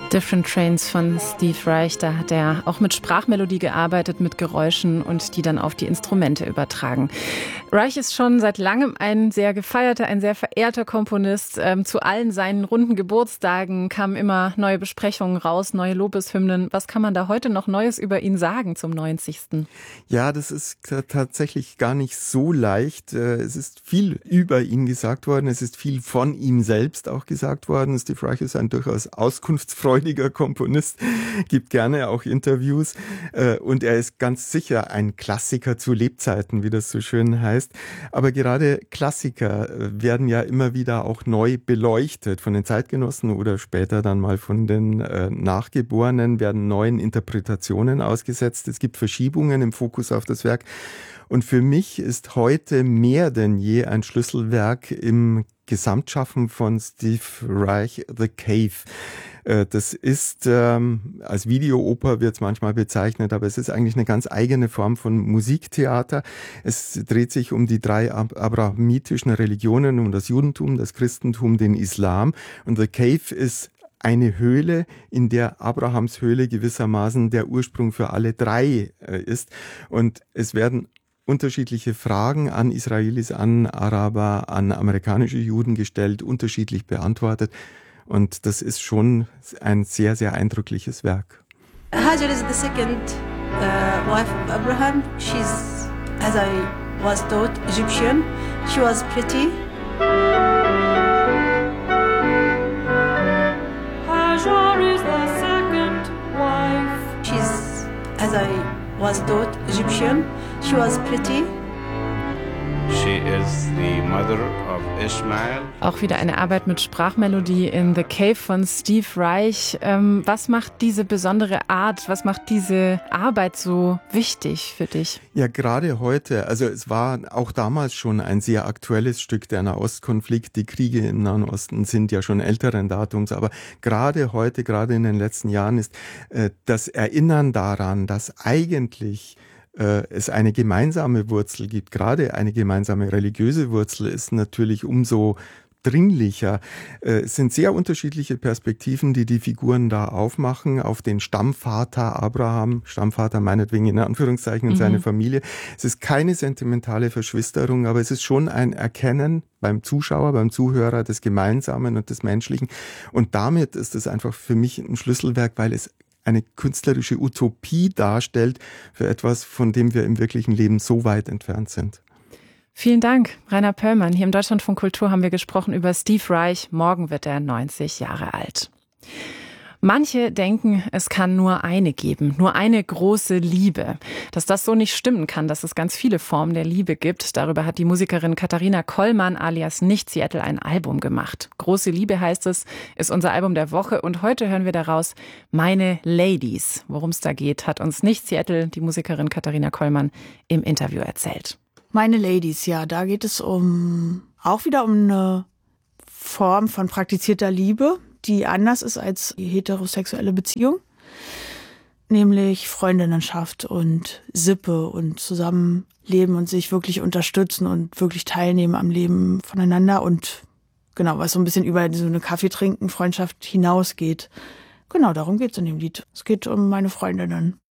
Different Trains von Steve Reich, da hat er auch mit Sprachmelodie gearbeitet, mit Geräuschen und die dann auf die Instrumente übertragen. Reich ist schon seit langem ein sehr gefeierter, ein sehr verehrter Komponist. Zu allen seinen runden Geburtstagen kamen immer neue Besprechungen raus, neue Lobeshymnen. Was kann man da heute noch Neues über ihn sagen zum 90.? Ja, das ist tatsächlich gar nicht so leicht. Es ist viel über ihn gesagt worden, es ist viel von ihm selbst auch gesagt worden. Steve Reich ist ein durchaus auskunftsfreudiger Komponist, gibt gerne auch Interviews und er ist ganz sicher ein Klassiker zu Lebzeiten, wie das so schön heißt. Aber gerade Klassiker werden ja immer wieder auch neu beleuchtet von den Zeitgenossen oder später dann mal von den Nachgeborenen, werden neuen Interpretationen ausgesetzt. Es gibt Verschiebungen im Fokus auf das Werk. Und für mich ist heute mehr denn je ein Schlüsselwerk im Gesamtschaffen von Steve Reich, The Cave. Das ist, als Videooper wird es manchmal bezeichnet, aber es ist eigentlich eine ganz eigene Form von Musiktheater. Es dreht sich um die 3 abrahamitischen Religionen, um das Judentum, das Christentum, den Islam. Und The Cave ist eine Höhle, in der Abrahams Höhle gewissermaßen der Ursprung für alle 3 ist. Und es werden unterschiedliche Fragen an Israelis, an Araber, an amerikanische Juden gestellt, unterschiedlich beantwortet. Und das ist schon ein sehr, sehr eindrückliches Werk. Hajar is the second wife of Abraham. She's, as I was taught, Egyptian. She was pretty. Hajar is the second wife. She's, as I was taught, Egyptian. She was pretty. She is the mother of Ishmael. Auch wieder eine Arbeit mit Sprachmelodie in The Cave von Steve Reich. Was macht diese besondere Art, was macht diese Arbeit so wichtig für dich? Ja, gerade heute, also es war auch damals schon ein sehr aktuelles Stück, der Nahostkonflikt. Die Kriege im Nahen Osten sind ja schon älteren Datums, aber gerade heute, gerade in den letzten Jahren ist das Erinnern daran, dass eigentlich es eine gemeinsame Wurzel gibt, gerade eine gemeinsame religiöse Wurzel ist natürlich umso dringlicher. Es sind sehr unterschiedliche Perspektiven, die die Figuren da aufmachen, auf den Stammvater Abraham, Stammvater meinetwegen in Anführungszeichen und seine Familie. Es ist keine sentimentale Verschwisterung, aber es ist schon ein Erkennen beim Zuschauer, beim Zuhörer des Gemeinsamen und des Menschlichen. Und damit ist es einfach für mich ein Schlüsselwerk, weil es eine künstlerische Utopie darstellt für etwas, von dem wir im wirklichen Leben so weit entfernt sind. Vielen Dank, Rainer Pöllmann. Hier im Deutschlandfunk Kultur haben wir gesprochen über Steve Reich. Morgen wird er 90 Jahre alt. Manche denken, es kann nur eine geben, nur eine große Liebe. Dass das so nicht stimmen kann, dass es ganz viele Formen der Liebe gibt, darüber hat die Musikerin Katharina Kollmann alias Nicht-Seattle ein Album gemacht. Große Liebe heißt es, ist unser Album der Woche und heute hören wir daraus Meine Ladies. Worum es da geht, hat uns Nicht-Seattle, die Musikerin Katharina Kollmann, im Interview erzählt. Meine Ladies, ja, da geht es auch wieder um eine Form von praktizierter Liebe, die anders ist als die heterosexuelle Beziehung, nämlich Freundinnenschaft und Sippe und Zusammenleben und sich wirklich unterstützen und wirklich teilnehmen am Leben voneinander und genau, was so ein bisschen über so eine Kaffeetrinken Freundschaft hinausgeht. Genau, darum geht's in dem Lied. Es geht um meine Freundinnen.